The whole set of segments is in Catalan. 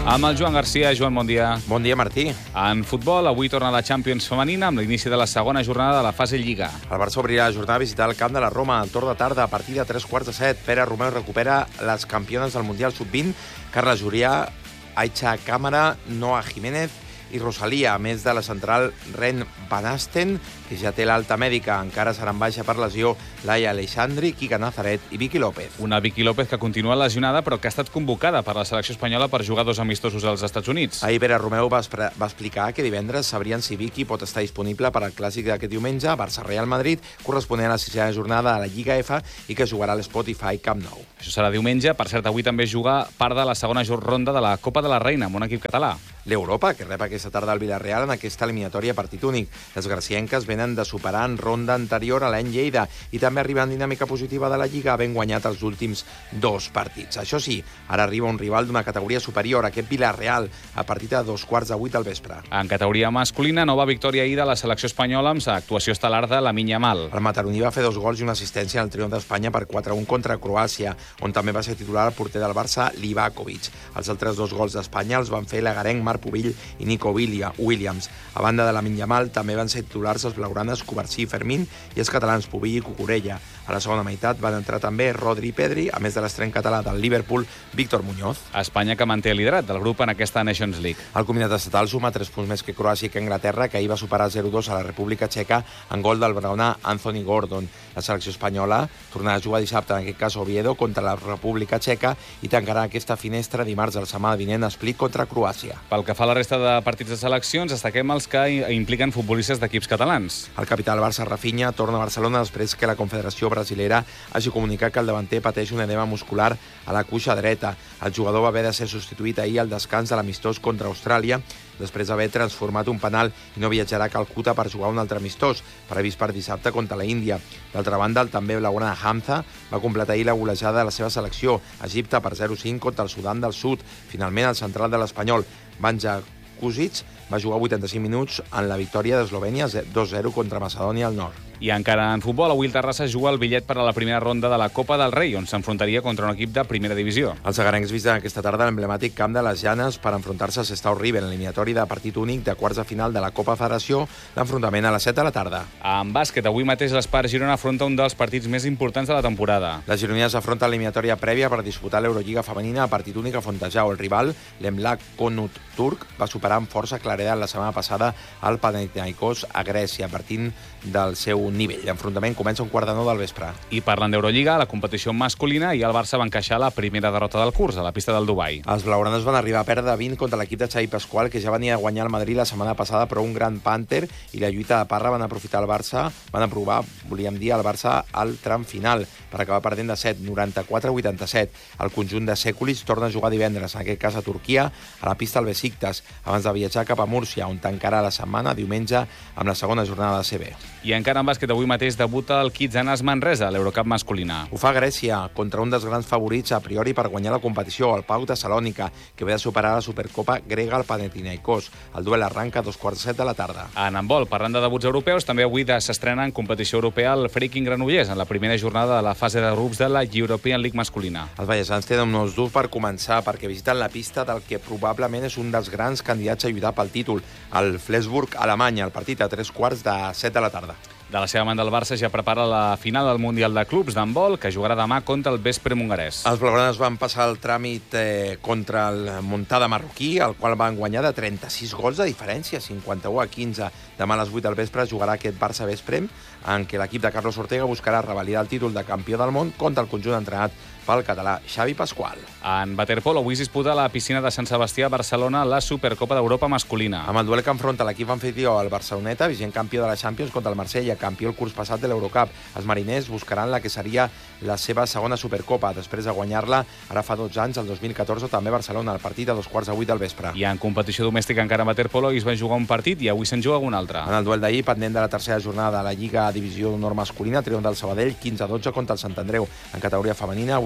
Amb el Joan Garcia. Joan, bon dia. Bon dia, Martí. En futbol, avui torna la Champions femenina amb l'inici de la segona jornada de la fase Lliga. El Barça obrirà la jornada a visitar el camp de la Roma al torn de tarda a partir de 3:15. Pere Romeu recupera les campiones del Mundial Sub-20, Carla Jurià, Aicha Cámara, Noa Jiménez i Rosalia, a més de la central Ren Van Asten, que ja té l'alta mèdica. Encara seran baixa per lesió Laia Aleixandri, Quica Nazaret i Vicky López. Una Vicky López que continua lesionada però que ha estat convocada per la selecció espanyola per jugar 2 amistosos als Estats Units. Ahir Pere Romeu va explicar que divendres sabrien si Vicky pot estar disponible per al clàssic d'aquest diumenge, Barça-Real Madrid, corresponent a la 6a jornada de la Lliga F i que jugarà a l'Spotify Camp Nou. Això serà diumenge. Per cert, avui també juga part de la segona ronda de la Copa de la Reina amb un equip català. L'Europa, que rep aquesta tarda el Villarreal en aquesta eliminatòria partit únic. Les gracienques venen de superar en ronda anterior a l'any Lleida i també arriben en dinàmica positiva de la Lliga, havent guanyat els últims 2 partits. Això sí, ara arriba un rival d'una categoria superior, aquest Villarreal, a partir de 7:15 del vespre. En categoria masculina, nova victòria ahir de la selecció espanyola amb l'actuació estel·lar de Lamine Yamal. El mataroní va fer 2 gols i una assistència en el triomf d'Espanya per 4-1 contra Croàcia, on també va ser titular el porter del Barça, Livakovic. Els altres 2 gols d'Espanya els van fer l'agarenc Marc Pubill i Nico Williams. A banda de Lamine Yamal, també van ser titulars els blaugranes Covarsí i Fermín i els catalans Pubill i Cucurella. A la segona meitat van entrar també Rodri i Pedri, a més de l'estreny català del Liverpool, Víctor Muñoz. Espanya que manté el liderat del grup en aquesta Nations League. El combinat estatal suma 3 punts més que Croàcia i que Anglaterra, que ahir va superar 0-2 a la República Txeca en gol del braunà Anthony Gordon. La selecció espanyola tornarà a jugar dissabte, en aquest cas Oviedo, contra la República Txeca i tancarà aquesta finestra dimarts de la setmana vinent a Split contra Croàcia. Pel que fa a la resta de partits de seleccions, destaquem els que impliquen futbolistes d'equips catalans. El capità del Barça, Rafinha, torna a Barcelona després que la Confederació Brasilera hagi comunicat que el davanter pateix un edema muscular a la cuixa dreta. El jugador va haver de ser substituït ahir al descans de l'amistós contra Austràlia, després d'haver transformat un penal i no viatjarà a Calcuta per jugar un altre amistós, previst per dissabte contra la Índia. D'altra banda, el també blaugrana Hamza va completar ahir la golejada de la seva selecció, Egipte per 0-5 contra el Sudan del Sud. Finalment, el central de l'Espanyol, Banja Kusic, va jugar 85 minuts en la victòria d'Eslovènia 2-0 contra Macedònia del Nord. I encara en futbol, avui el Terrassa juga el bitllet per a la primera ronda de la Copa del Rei, on s'enfrontaria contra un equip de primera divisió. Els agarencs visiten aquesta tarda l'emblemàtic camp de les Llanes per enfrontar-se a Sestao River en l'eliminatori de partit únic de quarts de final de la Copa Federació, l'enfrontament a les 7 de la tarda. En bàsquet, avui mateix l'Espar Girona afronta un dels partits més importants de la temporada. Les gironines afronten l'eliminatòria prèvia per disputar l'Eurolliga femenina a partit únic a Fontejau. El rival, l'Emlak Konut turc, va superar amb força claredat la setmana passada al Panathinaikos a Grècia, partint del seu nivell. L'enfrontament comença a 8:45 del vespre. I parlant d'Eurolliga, la competició masculina, i el Barça va encaixar la primera derrota del curs a la pista del Dubai. Els blaugranes van arribar a perdre 20 contra l'equip de Xavi Pasqual, que ja venia a guanyar el Madrid la setmana passada, però un gran pànter i la lluita de Parra van aprofitar el Barça, van aprovar, volíem dir, el Barça al tram final, per acabar perdent de 7, 94-87. El conjunt de Sekulic torna a jugar divendres, en aquest cas a Turquia, a la pista del Besiktas, abans de viatjar cap a Múrcia, on tancarà la setmana diumenge amb la segona jornada de CB. I encara en bàsquet, avui mateix debuta el Kitsanas Manresa, a l'Eurocup masculina. Ho fa Grècia, contra un dels grans favorits a priori per guanyar la competició, el Pau Tessalònica, que ve de superar la Supercopa grega al Panathinaikos. El duel arranca a 2:15 de la tarda. En handbol, parlant de debuts europeus, també avui s'estrena en competició europea el Freaking Granollers, en la primera jornada de la fase de grups de la European League masculina. Els vallesans tenen uns durs per començar, perquè visiten la pista del que probablement és un dels grans candidats a lluitar pel títol, el Flensburg, Alemanya, el partit a 3:15 de la tarda. De la seva banda, el Barça ja prepara la final del Mundial de Clubs d'handbol, que jugarà demà contra el Vespre Mungarès. Els blaugranes van passar el tràmit contra el Montada marroquí, el qual van guanyar de 36 gols de diferència, 51-15. Demà a les 8 del vespre jugarà aquest Barça Vesprem, en què l'equip de Carlos Ortega buscarà revalidar el títol de campió del món contra el conjunt entrenat pel català Xavi Pasqual. En waterpolo, avui es disputa a la piscina de Sant Sebastià a Barcelona la Supercopa d'Europa masculina. Amb el duel que enfronta l'equip anfitrió al Barceloneta, vigent campió de la Champions, contra el Marsella, campió el curs passat de l'Eurocup. Els mariners buscaran la que seria la seva segona Supercopa, després de guanyar-la ara fa 12 anys, el 2014, també a Barcelona, el partit a 7:15 del vespre. I en competició domèstica encara en waterpolo es va jugar un partit i avui se'n juga un altre. En el duel d'ahir, pendent de la tercera jornada de la Lliga Divisió d'Honor masculina, triomf del Sabadell 15-12 contra el Sant Andreu. En categoria femenina, avui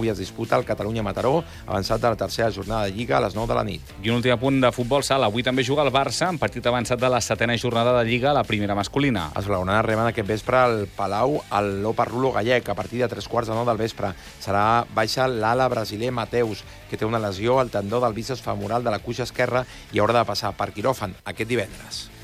avui es disputa el Catalunya-Mataró, avançat de la tercera jornada de Lliga a les 9 de la nit. I un últim apunt de futbol sala. Avui també juga el Barça, en partit avançat de la 7a jornada de Lliga a la primera masculina. Els blaugranes reben aquest vespre al Palau al Loparrulo Gallec a partir de 3:15 del vespre. Serà baixa l'ala brasiler Mateus, que té una lesió al tendó del bíceps femoral de la cuixa esquerra i haurà de passar per quiròfan aquest divendres.